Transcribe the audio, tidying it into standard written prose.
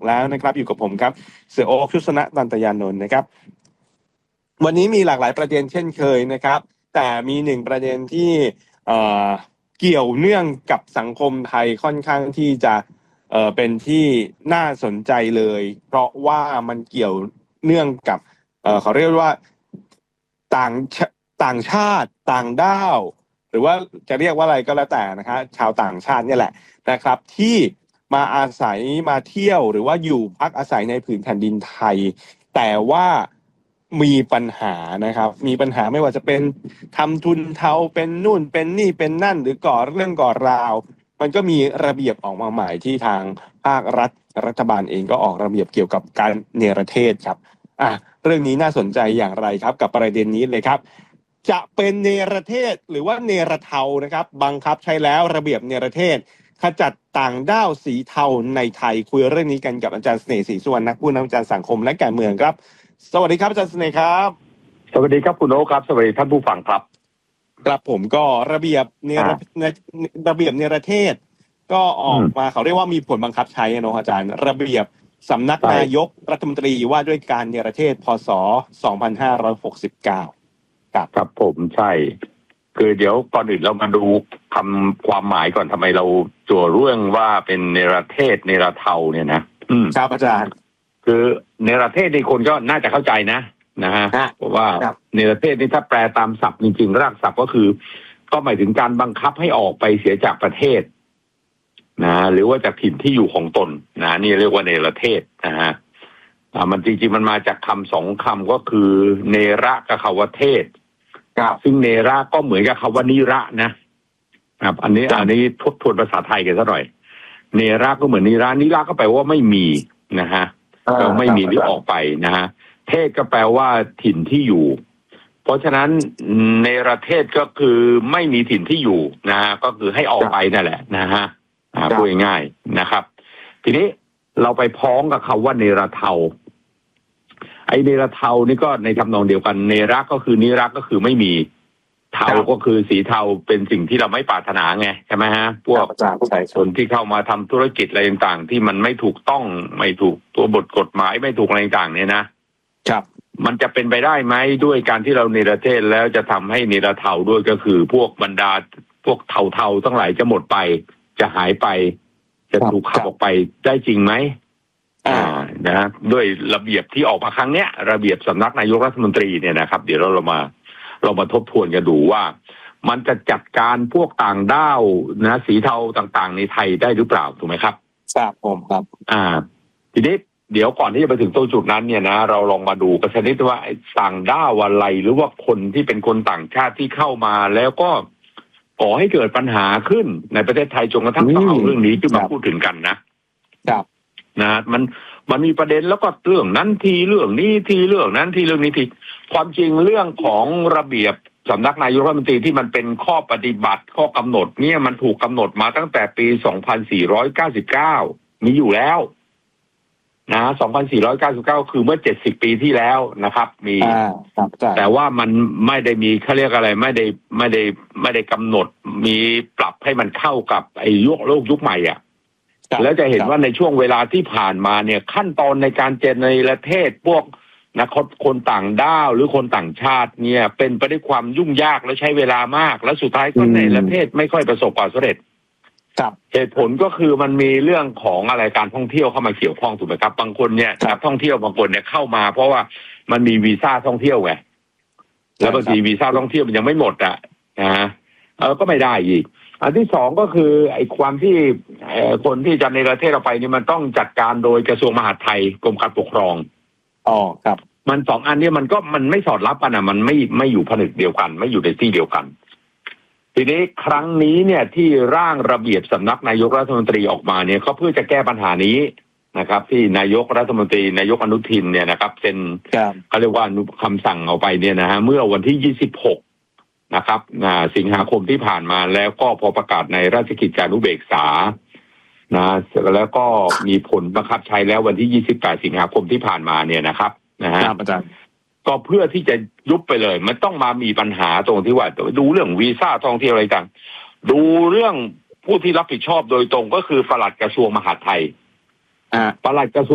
แล้วนะครับอยู่กับผมครับเสือโอ๊คชุสนะนันตยานนท์นะครับวันนี้มีหลากหลายประเด็นเช่นเคยนะครับแต่มีหนึ่งประเด็นที่เกี่ยวเนื่องกับสังคมไทยค่อนข้างที่จะเป็นที่น่าสนใจเลยเพราะว่ามันเกี่ยวเนื่องกับเขาเรียกว่าต่างชาติต่างด้าวหรือว่าจะเรียกว่าอะไรก็แล้วแต่นะครับชาวต่างชาติเนี่ยแหละนะครับที่มาอาศัยมาเที่ยวหรือว่าอยู่พักอาศัยในผืนแผ่นดินไทยแต่ว่ามีปัญหานะครับมีปัญหาไม่ว่าจะเป็นทำทุนเทาเป็นนู่นเป็นนี่เป็นนั่นหรือก่อเรื่องก่อราวมันก็มีระเบียบออกมาใหม่ที่ทางภาครัฐบาลเองก็ออกระเบียบเกี่ยวกับการเนรเทศครับเรื่องนี้น่าสนใจอย่างไรครับกับประเด็นนี้เลยครับจะเป็นเนรเทศหรือว่าเนรเทานะครับบังคับใช้แล้วระเบียบเนรเทศขจัดต่างด้าวสีเทาในไทยคุยเรื่องนี้กันกับอาจารย์เสน่ห์ศรีสุวรรณนักผู้นำการสังคมและการเมืองครับสวัสดีครับอาจารย์เสน่ห์ครับสวัสดีครับคุณโอ๊คครับสวัสดีท่านผู้ฟังครับครับผมก็ระเบียบเนรเทศก็ออกมาเขาเรียกว่ามีผลบังคับใช้นะอาจารย์ระเบียบสำนักนายกรัฐมนตรีว่าด้วยการเนรเทศพ.ศ. 2569 ครับผมใช่คือเดี๋ยวก่อนอื่นเรามาดูคำความหมายก่อนทำไมเราจั่วเรื่องว่าเป็นเนรเทศเนรเทาเนี่ยนะครับอาจารย์คือเนรเทศนี่คนก็น่าจะเข้าใจนะฮะเพราะว่าเนรเทศนี่ถ้าแปลตามศัพท์จริงๆรากศัพท์ก็คือก็หมายถึงการบังคับให้ออกไปเสียจากประเทศนะหรือว่าจากถิ่นที่อยู่ของตนนะนี่เรียกว่าเนรเทศนะฮะมันจริงๆมันมาจากคำสองคำก็คือเนระกับคำว่าเทศซึ่งเนระก็เหมือนกับคำว่านิระนะครับอันนี้ทบทวนภาษาไทยกันสักหน่อยเนระก็เหมือนนิระก็แปลว่าไม่มีนะฮะก็ไม่มีหรือออกไปนะฮะเทศก็แปลว่าถิ่นที่อยู่เพราะฉะนั้นเนรเทศก็คือไม่มีถิ่นที่อยู่นะฮะก็คือให้ออกไปนั่นแหละนะฮะพูดง่ายๆนะครับทีนี้เราไปพ้องกับคำว่าเนรเทาไอเนรเทานี่ก็ในทำนองเดียวกันเนระก็คือนิรักก็คือไม่มีเทาก็คือสีเทาเป็นสิ่งที่เราไม่ปรารถนาไงใช่ไหมฮะพวกคนที่เข้ามาทำธุรกิจอะไรต่างๆที่มันไม่ถูกต้องไม่ถูกตัวบทกฎหมายไม่ถูกอะไรต่างๆเนี่ยนะครับมันจะเป็นไปได้ไหมด้วยการที่เราเนรเทศแล้วจะทำให้เนรเทาด้วยก็คือพวกบรรดาพวกเทาๆทั้งหลายจะหมดไปจะหายไปจะถูกขับออกไปได้จริงไหมนะด้วยระเบียบที่ออกมาครั้งเนี้ยระเบียบสำนักนายกรัฐมนตรีเนี่ยนะครับเดี๋ยวเรามาทบทวนกันดูว่ามันจะจัดการพวกต่างด้าวนะสีเทาต่างๆในไทยได้หรือเปล่าถูกไหมครับครับผมครับทีนี้เดี๋ยวก่อนที่จะไปถึงตรงจุดนั้นเนี่ยนะเราลองมาดูกันสักนิดว่าต่างด้าวอะไรหรือว่าคนที่เป็นคนต่างชาติที่เข้ามาแล้วก็ก่อให้เกิดปัญหาขึ้นในประเทศไทยจนกระทั่งต้องเอาเรื่องนี้ขึ้นมาพูดถึงกันนะครับนะมันมีประเด็นแล้วก็เรื่องนั้นทีเรื่องนี้ทีเรื่องนั้นทีเรื่องนี้ทีความจริงเรื่องของระเบียบสำนักนายกรัฐมนตรีที่มันเป็นข้อปฏิบัติข้อกำหนดเนี่ยมันถูกกำหนดมาตั้งแต่ปี 2499 มีอยู่แล้วนะ 2499 คือเมื่อ70 ปีที่แล้วนะครับมีแต่ว่ามันไม่ได้มีเขาเรียกอะไรไม่ได้กำหนดมีปรับให้มันเข้ากับไอ้โลกยุคใหม่อ่ะแล้วจะเห็นว่าในช่วงเวลาที่ผ่านมาเนี่ยขั้นตอนในการเจรในประเทศพวกนักคนต่างด้าวหรือคนต่างชาติเนี่ยเป็นไปด้วยความยุ่งยากและใช้เวลามากและสุดท้ายก็ในประเทศไม่ค่อยประสบความสำเร็จเหตุผลก็คือมันมีเรื่องของอะไรการท่องเที่ยวเข้ามาเกี่ยวข้องถูกไหมครับบางคนเนี่ยนักท่องเที่ยวบางคนเนี่ยเข้ามาเพราะว่ามันมีวีซ่าท่องเที่ยวไงแล้วบางทีวีซ่าท่องเที่ยวมันยังไม่หมดก็ไม่ได้อีกอันที่สองก็คือไอ้ความที่คนที่จะในประเทศเราไปนี่มันต้องจัดการโดยกระทรวงมหาดไทยกรมการปกครองครับมันสองอันนี้มันไม่สอดรับกันมันไม่อยู่ผนึกเดียวกันไม่อยู่ในที่เดียวกันทีนี้ครั้งนี้เนี่ยที่ร่างระเบียบสำนักนายกรัฐมนตรีออกมาเนี่ยก็เพื่อจะแก้ปัญหานี้นะครับที่นายกรัฐมนตรีนายกอนุทินเนี่ยนะครับเซ็นเขาเรียกว่าคำสั่งเอาไปเนี่ยนะฮะเมื่อวันที่26นะครับสิงหาคมที่ผ่านมาแล้วก็พอประกาศในราชกิจจานุเบกษาแล้วก็มีผลบังคับใช้แล้ววันที่28สิงหาคมที่ผ่านมาเนี่ยนะครับนะฮะอาจารย์ก็เพื่อที่จะยุบไปเลยมันต้องมามีปัญหาตรงที่ว่าดูเรื่องวีซ่าท่องเที่ยวอะไรต่างดูเรื่องผู้ที่รับผิดชอบโดยตรงก็คือปลัดกระทรวงมหาดไทยปลัดกระทรวง